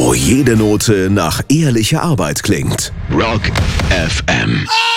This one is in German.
wo jede Note nach ehrlicher Arbeit klingt. Rock FM.